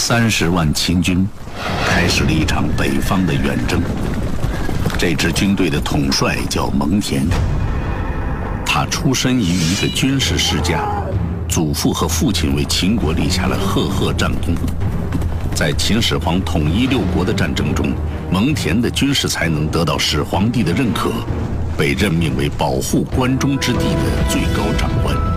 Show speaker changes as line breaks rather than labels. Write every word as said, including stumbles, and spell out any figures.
三十万秦军开始了一场北方的远征。这支军队的统帅叫蒙恬，他出身于一个军事世家，祖父和父亲为秦国立下了赫赫战功。在秦始皇统一六国的战争中，蒙恬的军事才能得到始皇帝的认可，被任命为保护关中之地的最高长官。